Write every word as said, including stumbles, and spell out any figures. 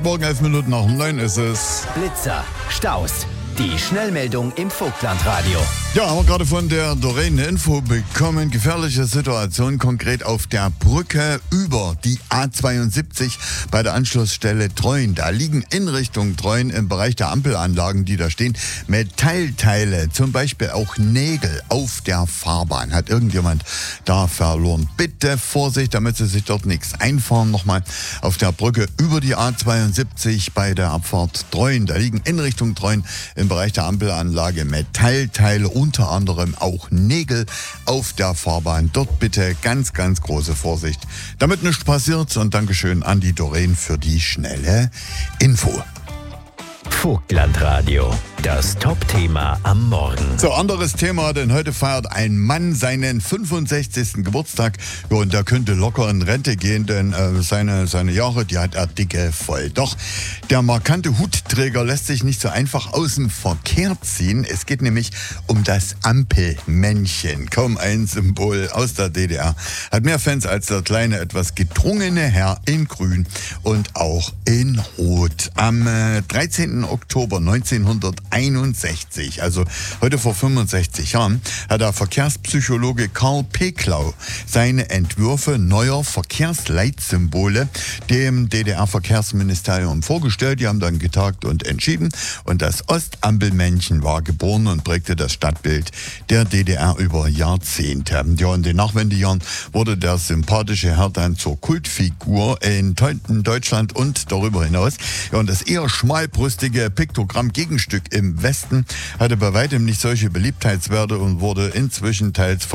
Morgen elf Minuten nach um neun ist es. Blitzer, Staus, die Schnellmeldung im Vogtlandradio. Ja, haben wir gerade von der Doreen eine Info bekommen. Gefährliche Situation konkret auf der Brücke über die A zweiundsiebzig bei der Anschlussstelle Treuen. Da liegen in Richtung Treuen im Bereich der Ampelanlagen, die da stehen, Metallteile, zum Beispiel auch Nägel auf der Fahrbahn. Hat irgendjemand da verloren? Bitte Vorsicht, damit Sie sich dort nichts einfahren. Nochmal auf der Brücke über die A zweiundsiebzig bei der Abfahrt Treuen. Da liegen in Richtung Treuen im Bereich der Ampelanlage Metallteile, unter anderem auch Nägel auf der Fahrbahn. Dort bitte ganz, ganz große Vorsicht, damit nichts passiert. Und Dankeschön an die Doreen für die schnelle Info. Vogtlandradio, das Top-Thema am Morgen. So, anderes Thema, denn heute feiert ein Mann seinen fünfundsechzigsten Geburtstag. Ja, und der könnte locker in Rente gehen, denn äh, seine, seine Jahre, die hat er dicke voll. Doch der markante Hutträger lässt sich nicht so einfach aus dem Verkehr ziehen. Es geht nämlich um das Ampelmännchen. Kaum ein Symbol aus der D D R. Hat mehr Fans als der kleine, etwas gedrungene Herr in Grün und auch in Rot. Am äh, dreizehnten Oktober neunzehnhunderteinundsechzig, also heute vor fünfundsechzig Jahren, hat der Verkehrspsychologe Karl Peklau seine Entwürfe neuer Verkehrsleitsymbole dem D D R-Verkehrsministerium vorgestellt. Die haben dann getagt und entschieden. Und das Ostampelmännchen war geboren und prägte das Stadtbild der D D R über Jahrzehnte. Ja, in den Nachwendejahren wurde der sympathische Herr dann zur Kultfigur in Deutschland und darüber hinaus. Ja, und das eher schmalbrüstige Piktogramm-Gegenstück im Westen hatte bei weitem nicht solche Beliebtheitswerte und wurde inzwischen teils